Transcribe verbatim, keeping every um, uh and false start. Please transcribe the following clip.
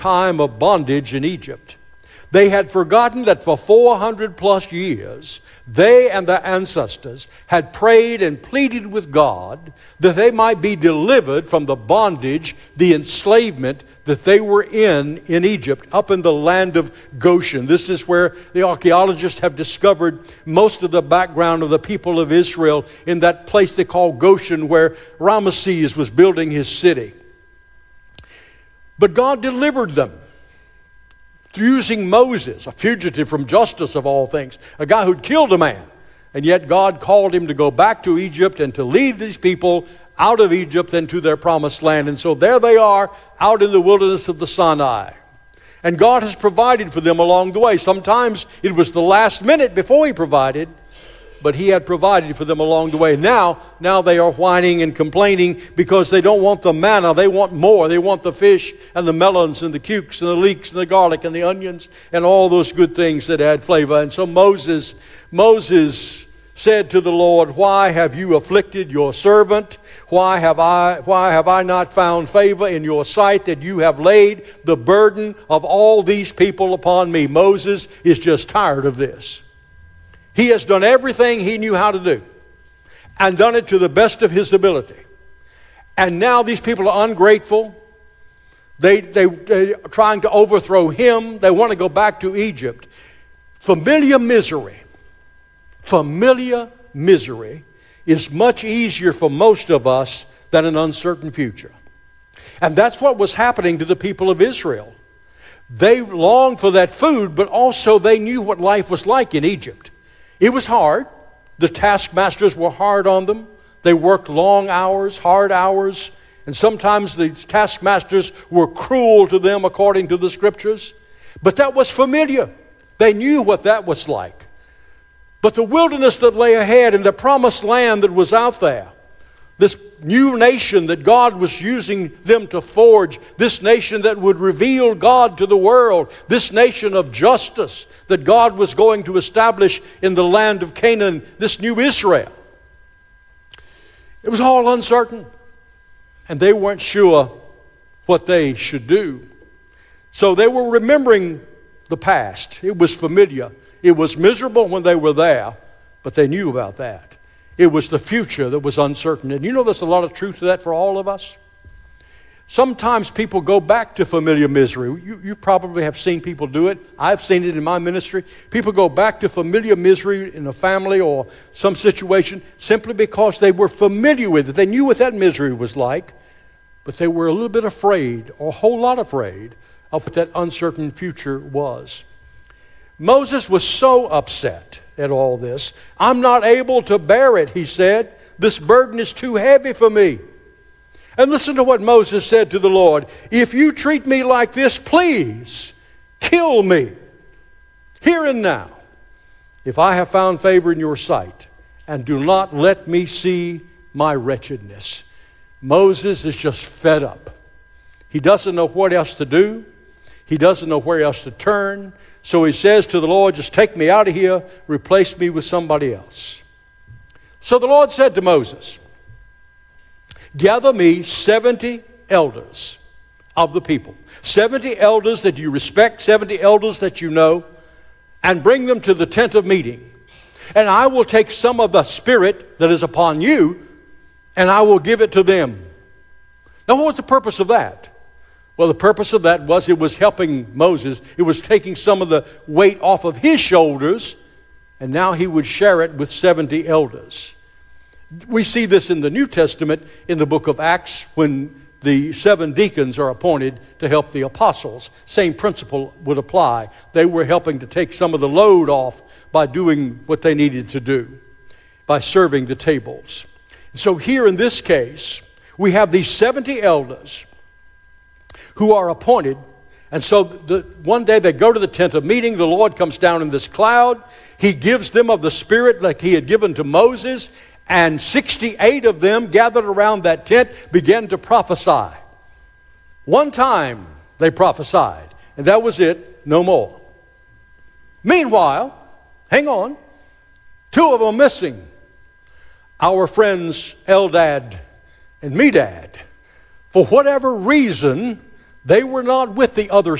time of bondage in Egypt. They had forgotten that for four hundred plus years, they and their ancestors had prayed and pleaded with God that they might be delivered from the bondage, the enslavement that they were in in Egypt, up in the land of Goshen. This is where the archaeologists have discovered most of the background of the people of Israel in that place they call Goshen, where Ramesses was building his city. But God delivered them using Moses, a fugitive from justice of all things, a guy who'd killed a man. And yet God called him to go back to Egypt and to lead these people out of Egypt and to their promised land. And so there they are out in the wilderness of the Sinai. And God has provided for them along the way. Sometimes it was the last minute before He provided, but He had provided for them along the way. Now, now they are whining and complaining because they don't want the manna. They want more. They want the fish and the melons and the cukes and the leeks and the garlic and the onions and all those good things that add flavor. And so Moses, Moses said to the Lord, "Why have you afflicted your servant? Why have I, why have I not found favor in your sight that you have laid the burden of all these people upon me?" Moses is just tired of this. He has done everything he knew how to do and done it to the best of his ability. And now these people are ungrateful. They, they, they're trying to overthrow him. They want to go back to Egypt. Familiar misery, familiar misery is much easier for most of us than an uncertain future. And that's what was happening to the people of Israel. They longed for that food, but also they knew what life was like in Egypt. It was hard. The taskmasters were hard on them. They worked long hours, hard hours, and sometimes the taskmasters were cruel to them according to the scriptures. But that was familiar. They knew what that was like. But the wilderness that lay ahead and the promised land that was out there, this new nation that God was using them to forge, this nation that would reveal God to the world, this nation of justice that God was going to establish in the land of Canaan, this new Israel. It was all uncertain, and they weren't sure what they should do. So they were remembering the past. It was familiar. It was miserable when they were there, but they knew about that. It was the future that was uncertain. And you know there's a lot of truth to that for all of us. Sometimes people go back to familiar misery. You, you probably have seen people do it. I've seen it in my ministry. People go back to familiar misery in a family or some situation simply because they were familiar with it. They knew what that misery was like, but they were a little bit afraid, or a whole lot afraid, of what that uncertain future was. Moses was so upset at all this. "I'm not able to bear it," he said. "This burden is too heavy for me." And listen to what Moses said to the Lord. "If you treat me like this, please kill me here and now, if I have found favor in your sight, and do not let me see my wretchedness." Moses is just fed up. He doesn't know what else to do. He doesn't know where else to turn. So he says to the Lord, "Just take me out of here, replace me with somebody else." So the Lord said to Moses, "Gather me seventy elders of the people, seventy elders that you respect, seventy elders that you know, and bring them to the tent of meeting. And I will take some of the spirit that is upon you, and I will give it to them." Now, what was the purpose of that? Well, the purpose of that was it was helping Moses. It was taking some of the weight off of his shoulders, and now he would share it with seventy elders. We see this in the New Testament in the book of Acts when the seven deacons are appointed to help the apostles. Same principle would apply. They were helping to take some of the load off by doing what they needed to do, by serving the tables. So here in this case, we have these seventy elders who are appointed. And so the, one day they go to the tent of meeting. The Lord comes down in this cloud. He gives them of the Spirit like He had given to Moses. And sixty-eight of them gathered around that tent began to prophesy. One time they prophesied, and that was it, no more. Meanwhile, hang on, two of them are missing. Our friends Eldad and Medad, for whatever reason, They were not with the other